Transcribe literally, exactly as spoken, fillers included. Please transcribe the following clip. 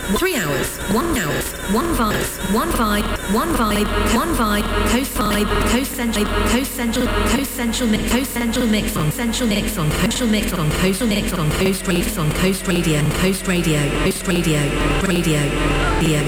three hours, one hour, one vibe, one vibe, one vibe, one vibe, coast vibe, coast central, coast central, coast central mix, coast central mix on central mix on coastal mix on coastal mix on coast radio on coast radio, coast radio, coast radio, radio, radio.